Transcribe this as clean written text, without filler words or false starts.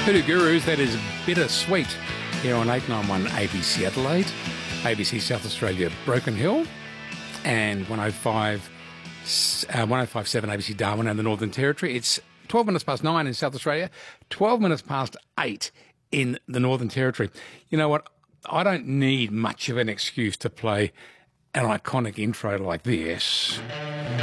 Hoodoo Gurus, that is Bittersweet here on 891 ABC Adelaide, ABC South Australia Broken Hill, and 105.7 ABC Darwin and the Northern Territory. It's 12 minutes past 9 in South Australia, 12 minutes past 8 in the Northern Territory. You know what? I don't need much of an excuse to play an iconic intro like this.